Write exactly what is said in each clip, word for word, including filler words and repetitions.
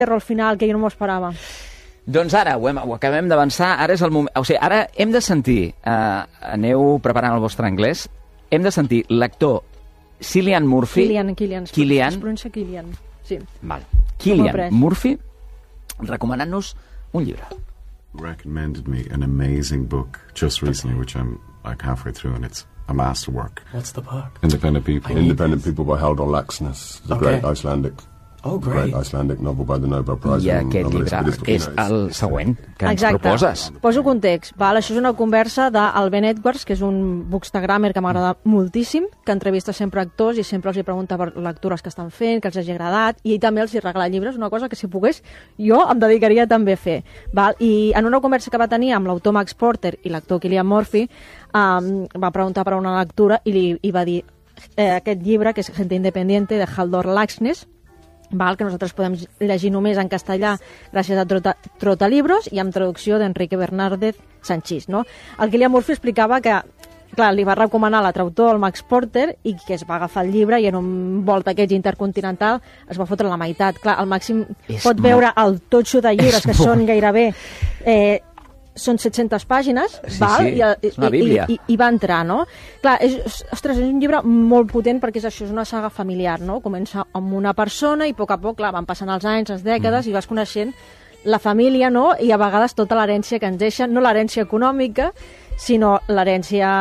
al final, que jo no m'ho esperava. Doncs ara, ho, hem, ho acabem d'avançar, ara és el moment... O sigui, ara hem de sentir, eh, aneu preparant el vostre anglès, hem de sentir l'actor Cillian Murphy... Cillian, Cillian. Cillian. Es pronuncia Cillian, sí. Val. Cillian Murphy, recomanant-nos un llibre. Recommended me an amazing book just recently, which I'm like halfway through, and it's a masterwork. What's the book? Independent People. Independent People by Haldor Laxness, the Okay. great Icelandic. Oh, great. Great Icelandic novel by the Nobel Prize. I aquest llibre és el següent que ens Exacte. proposes. Poso context. Val? Això és una conversa del Ben Edwards, que és un bookstagrammer que m'agrada moltíssim, que entrevista sempre actors i sempre els hi pregunta per lectures que estan fent, que els hagi agradat, i ell també els hi regala llibres, una cosa que si pogués jo em dedicaria també a fer. Val? I en una conversa que va tenir amb l'autor Max Porter i l'actor Cillian Murphy, um, va preguntar per una lectura i li i va dir eh, aquest llibre, que és Gente Independiente, de Haldor Laxness, val, que nosaltres podem llegir només en castellà gràcies a Trota, Trotalibros i amb traducció d'Enrique Bernárdez Sanchís. No? El Cillian Murphy explicava que clar, li va recomanar la traductor, el Max Porter, i que es va agafar el llibre i en un volt d'aquests intercontinental es va fotre la meitat. Clar, el Màxim és pot molt... veure el totxo de llibres, és que molt... són gairebé... Eh, són set-centes pàgines, sí, val? Sí. I, és una bíblia. I, i, i va entrar, no? Clar, és, ostres, és un llibre molt potent perquè és això, és una saga familiar, no? Comença amb una persona i a poc a poc, clar, van passant els anys, les dècades, mm. i vas coneixent la família, no? I a vegades tota l'herència que ens deixen, no l'herència econòmica, sinó l'herència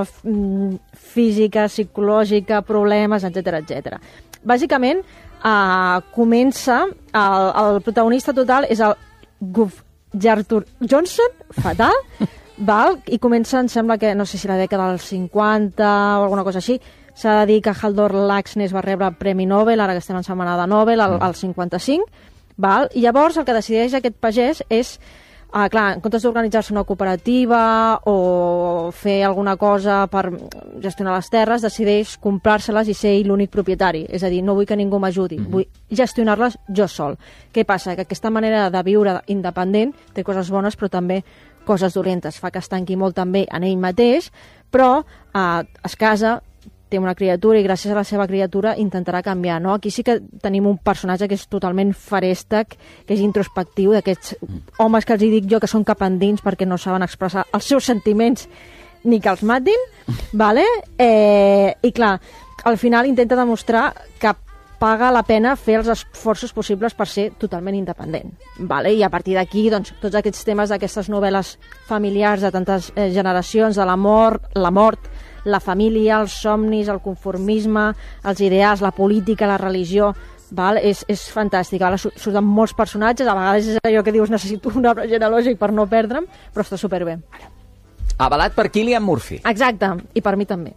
física, psicològica, problemes, etcètera, etcètera. Bàsicament, eh, comença, el, el protagonista total és el Guf Gertrude Johnson, fatal, val? I comença, em sembla que, no sé si la dècada dels cinquanta o alguna cosa així, s'ha de dir que Haldor Laxness va rebre el Premi Nobel, ara que estem en setmana de Nobel, al, al cinquanta-cinc, val? I llavors el que decideix aquest pagès és, ah, clar, en comptes d'organitzar-se una cooperativa o fer alguna cosa per gestionar les terres, decideix comprar-se-les i ser ell l'únic propietari. És a dir, no vull que ningú m'ajudi, mm-hmm. vull gestionar-les jo sol. Què passa? Que aquesta manera de viure independent té coses bones però també coses dolentes. Fa que es tanqui molt també en ell mateix, però eh, es casa, té una criatura i gràcies a la seva criatura intentarà canviar, no? Aquí sí que tenim un personatge que és totalment farèstec, que és introspectiu, d'aquests homes que els hi dic jo que són cap endins perquè no saben expressar els seus sentiments ni que els matin, vale? Eh, i clar, al final intenta demostrar que paga la pena fer els esforços possibles per ser totalment independent. Vale? I a partir d'aquí, doncs, tots aquests temes d'aquestes novel·les familiars de tantes eh, generacions, de la mort, la mort, la família, els somnis, el conformisme, els ideals, la política, la religió, val? És, és fantàstic. Val? Surten molts personatges, a vegades és allò que dius necessito un arbre genealògic per no perdre'm, però està superbé. Avalat per Cillian Murphy. Exacte, i per mi també.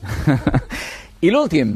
I l'últim.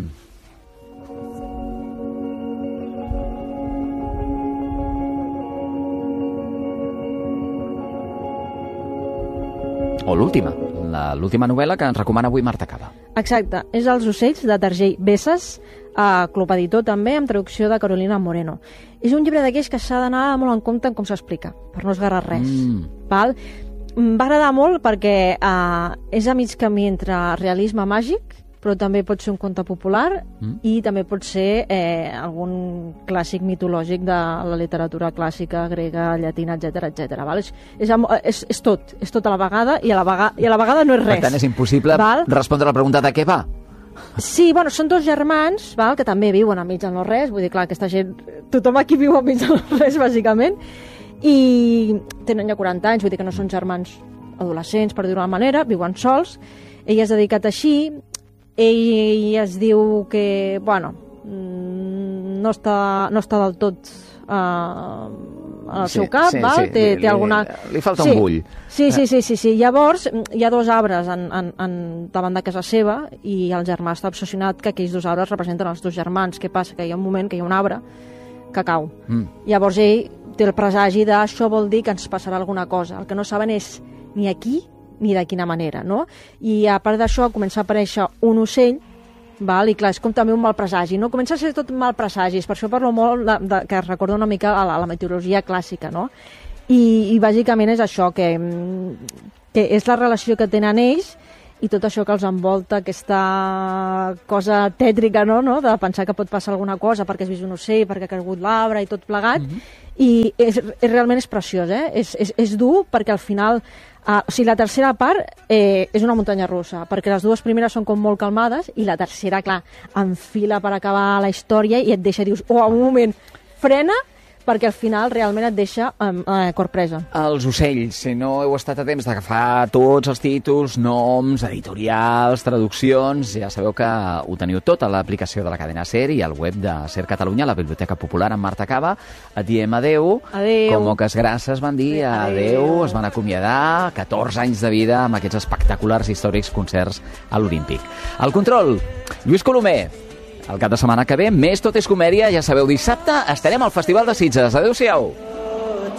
O l'última, l'última novel·la que ens recomana avui Marta Cava. Exacte, és Els ocells, de Targell Bessas, eh, Club Editor també, amb traducció de Carolina Moreno. És un llibre d'aquells que s'ha d'anar molt en compte en com s'explica, per no esgarrar res. Mm. Val? Em va agradar molt perquè eh, és a mig camí entre realisme màgic, però també pot ser un conte popular mm. i també pot ser eh, algun clàssic mitològic de la literatura clàssica, grega, llatina, etcètera, etcètera. Val? És, és, és, és tot, és tot a la vegada i a la vegada, i a la vegada no és res. Per tant, és impossible val? respondre a la pregunta de què va. Sí, bueno, són dos germans, val, que també viuen enmig del no-res, vull dir, clar, aquesta gent, tothom aquí viu enmig del no-res, bàsicament, i tenen ja quaranta anys, vull dir que no són germans adolescents, per dir-ho d'una manera, viuen sols, ell és dedicat així, ell es diu que, bueno, no està, no està del tot uh, en el sí, seu cap, sí, val? Sí, té, li, té alguna... li, li falta sí, un bull. Sí, sí, sí, sí, sí. Llavors, hi ha dos arbres en, en, en, davant de casa seva i el germà està obsessionat que aquells dos arbres representen els dos germans. Què passa? Que hi ha un moment que hi ha un arbre que cau. Mm. Llavors ell té el presagi de això vol dir que ens passarà alguna cosa. El que no saben és ni aquí ni de quina manera, no? I a part d'això comença a aparèixer un ocell, val? I clar, és com també un mal presagi, no? Comença a ser tot mal presagis, per això parlo molt de, de, que recorda una mica a la, a la meteorologia clàssica, no? I, i bàsicament és això, que, que és la relació que tenen ells i tot això que els envolta, aquesta cosa tètrica, no? no? De pensar que pot passar alguna cosa perquè has vist un ocell, perquè ha caigut l'arbre i tot plegat, mm-hmm. i és, és, realment és preciós, eh? és, és, és dur perquè al final, uh, o sigui, la tercera part eh, és una muntanya russa, perquè les dues primeres són com molt calmades i la tercera, clar, enfila per acabar la història i et deixa, dius, oh, un moment, frena, perquè al final realment et deixa um, eh, corpresa. Els ocells, si no heu estat a temps d'agafar tots els títols, noms, editorials, traduccions, ja sabeu que ho teniu tot a l'aplicació de la cadena SER i al web de SER Catalunya, la Biblioteca Popular amb Marta Cava. Et diem adeu. Adeu. Com que grasses van dir adeu. adeu. Es van acomiadar catorze anys de vida amb aquests espectaculars històrics concerts a l'Olímpic. Al control, Lluís Colomer. El cap de setmana que ve, més Tot és comèdia, ja sabeu, dissabte estarem al Festival de Sitges. Adéu-siau.